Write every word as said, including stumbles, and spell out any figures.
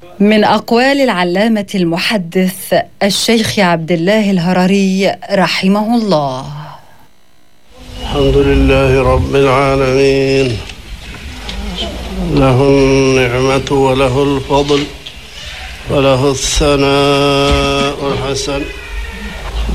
من أقوال العلامة المحدث الشيخ عبد الله الهرري رحمه الله: الحمد لله رب العالمين، له النعمة وله الفضل وله الثناء الحسن،